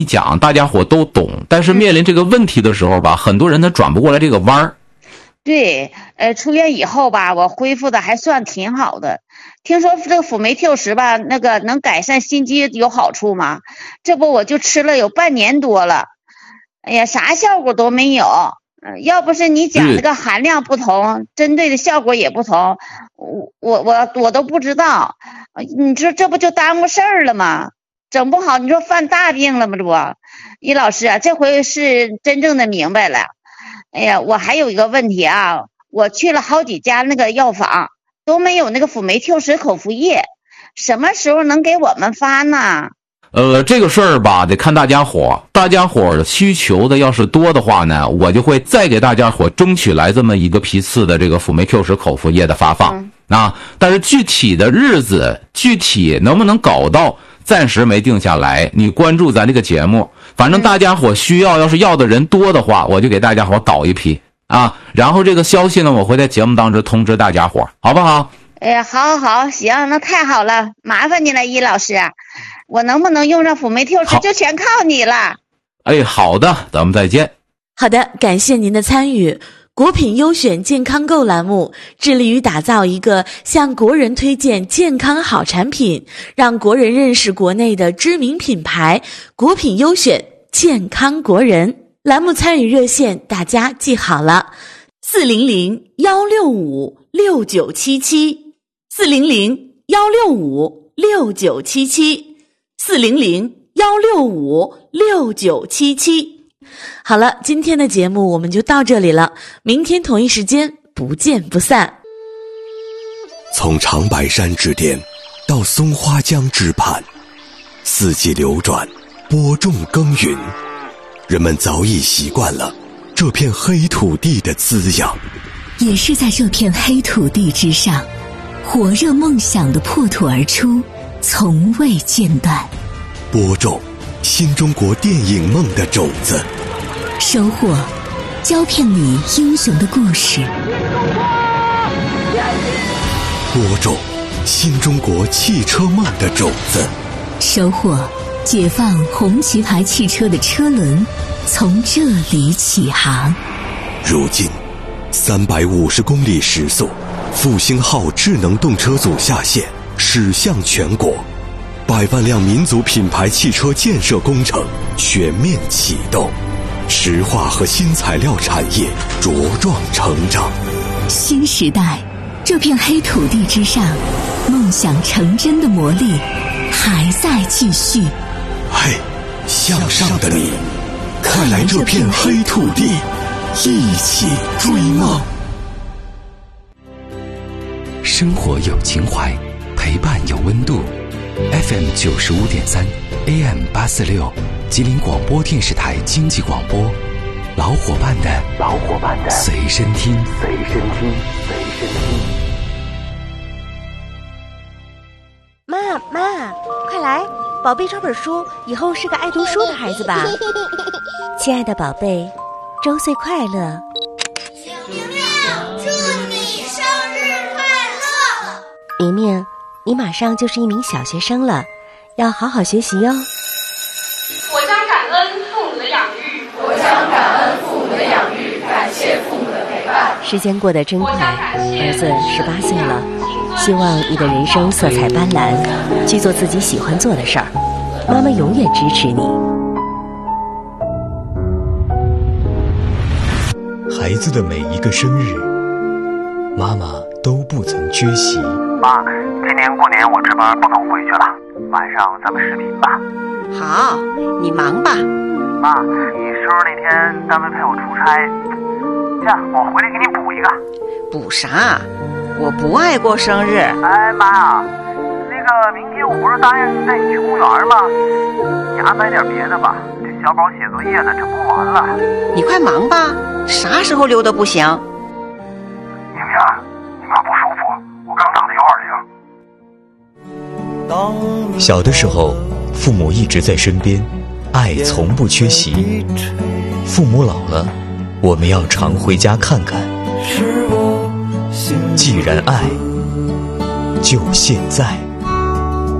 一讲大家伙都懂，但是面临这个问题的时候吧，很多人他转不过来这个弯儿。 对，出院以后吧，我恢复的还算挺好的。听说这个辅酶 Q10吧，那个能改善心肌有好处吗？这不我就吃了有半年多了，哎呀，啥效果都没有。要不是你讲这个含量不同，针对的效果也不同，我都不知道。你说这不就耽误事儿了吗？整不好你说犯大病了吗？这不，于老师啊，这回是真正的明白了。哎呀，我还有一个问题啊，我去了好几家那个药房，都没有那个辅酶 Q10口服液，什么时候能给我们发呢？ 这个事儿吧，得看大家伙的需求的，要是多的话呢，我就会再给大家伙争取来这么一个批次的这个辅酶 Q10口服液的发放啊。但是具体的日子，具体能不能搞到，暂时没定下来。你关注咱这个节目，反正大家伙需要，要是要的人多的话，我就给大家伙搞一批啊。然后这个消息呢，我会在节目当中通知大家伙，好不好？ 好，行，那太好了，麻烦你了，易老师，我能不能用上辅酶 Q10就全靠你了。 好的，咱们再见。 好的，感谢您的参与。国品优选健康购栏目致力于打造一个向国人推荐健康好产品，让国人认识国内的知名品牌。国品优选健康国人栏目参与热线大家记好了，400-165-6977，400-165-6977。好了，今天的节目我们就到这里了，明天同一时间不见不散。 从长白山之巅到松花江之畔，四季流转，播种耕耘，人们早已习惯了这片黑土地的滋养。 也是在这片黑土地之上，火热梦想的破土而出，从未间断。 播种新中国电影梦的种子， 收获胶片里英雄的故事。 播种新中国汽车梦的种子， 收获解放红旗牌汽车的车轮从这里起航。 如今350公里时速，复兴号智能动车组下线，驶向全国，100万辆民族品牌汽车建设工程全面启动，石化和新材料产业茁壮成长。 新时代，这片黑土地之上，梦想成真的魔力还在继续。 嘿，向上的你，快来这片黑土地，一起追梦。 生活有情怀，陪伴有温度。FM 95.3 AM 846，吉林广播电视台经济广播，老伙伴的随身听。 妈，快来，宝贝找本书，以后是个爱读书的孩子吧。亲爱的宝贝，周岁快乐！ 明明，祝你生日快乐！ 明明，你马上就是一名小学生了，要好好学习哟。 我将感恩父母的养育，感谢父母的陪伴。 时间过得真快，儿子18岁了，希望你的人生色彩斑斓，去做自己喜欢做的事儿。妈妈永远支持你。 孩子的每一个生日，妈妈都不曾缺席。 妈，今年过年我值班不能回去了，晚上咱们视频吧。 好，你忙吧。 妈，你生日那天单位派我出差，这样我回来给你补一个。 补啥？我不爱过生日。 哎妈啊，那个明天我不是答应带你去公园吗？你安排点别的吧，这小宝写作业呢，整不完了。 你快忙吧，啥时候溜达不行？ 明明，你妈不舒服，我刚打的120。 小的时候，父母一直在身边，爱从不缺席。父母老了，我们要常回家看看。既然爱，就现在。